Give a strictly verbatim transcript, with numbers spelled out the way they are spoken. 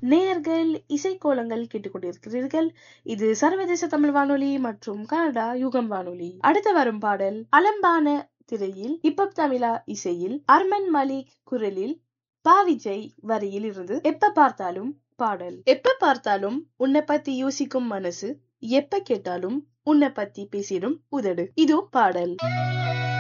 நேயர்கள் இசைக்கோலங்கள் கேட்டுக்கொண்டிருக்கிறீர்கள். இது சர்வதேச தமிழ் வானொலி மற்றும் கனடா யுகம் வானொலி. அடுத்து வரும் பாடல் அலம்பான திரையில் ஹிப்ஹப் தமிழா இசையில் அர்மன் மலிக் குரலில் பாவிஜய் வரியில் இருந்து எப்ப பார்த்தாலும் பாடல். எப்ப பார்த்தாலும் உன்னை பத்தி யோசிக்கும் மனசு, எப்ப கேட்டாலும் உன்னை பத்தி பேசிடும் உதடு. இது பாடல்.